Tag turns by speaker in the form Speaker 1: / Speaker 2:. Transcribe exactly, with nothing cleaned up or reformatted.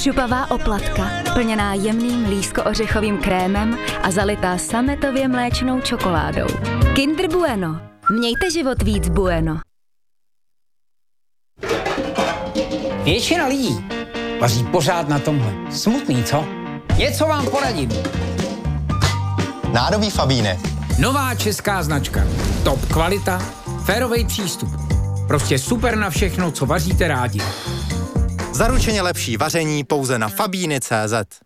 Speaker 1: Šupavá oplatka, plněná jemným lísko-ořechovým krémem a zalitá sametově mléčnou čokoládou. Kinder Bueno. Mějte život víc bueno.
Speaker 2: Většina lidí vaří pořád na tomhle. Smutný, co? Něco vám poradím.
Speaker 3: Nádobí Fabíny.
Speaker 2: Nová česká značka. Top kvalita, férovej přístup. Prostě super na všechno, co vaříte rádi.
Speaker 3: Zaručeně lepší vaření pouze na fabíny tečka cé zet.